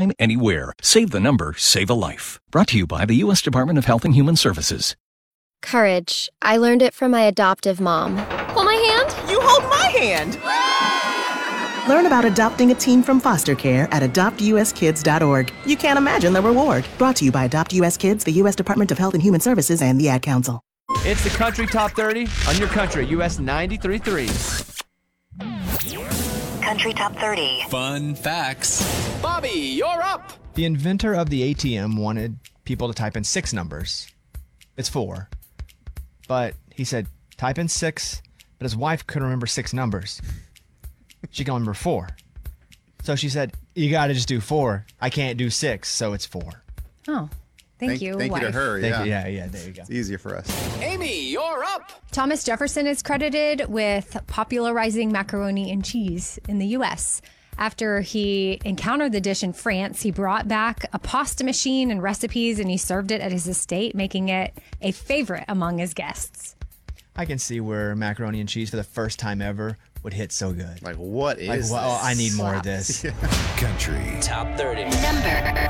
anytime, anywhere. Save the number, save a life. Brought to you by the U.S. Department of Health and Human Services. Courage. I learned it from my adoptive mom. Hold my hand. You hold my hand. Learn about adopting a teen from foster care at adoptuskids.org. You can't imagine the reward. Brought to you by Adopt US Kids, the U.S. Department of Health and Human Services, and the Ad Council. It's the Country Top 30 on your country, US 93.3. Country Top 30. Fun facts. Bobby, you're up. The inventor of the ATM wanted people to type in 6 numbers. It's 4. But he said, type in 6, but his wife couldn't remember 6 numbers. She can remember 4. So she said, you got to just do 4. I can't do 6, so it's 4. Oh, thank you, Thank wife. you to her, Thank yeah. you. Yeah, there you go. It's easier for us. Amy, you're up. Thomas Jefferson is credited with popularizing macaroni and cheese in the U.S. After he encountered the dish in France, he brought back a pasta machine and recipes, and he served it at his estate, making it a favorite among his guests. I can see where macaroni and cheese for the first time ever would hit so good. Like, what is I need more of this. Country Top 30. Number